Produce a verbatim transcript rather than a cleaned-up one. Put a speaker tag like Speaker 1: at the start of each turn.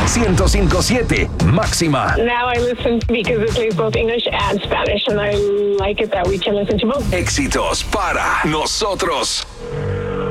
Speaker 1: ciento cinco punto siete Máxima.
Speaker 2: Now I listen because it plays both English and Spanish, and I like it that we can listen to both.
Speaker 1: Éxitos para nosotros.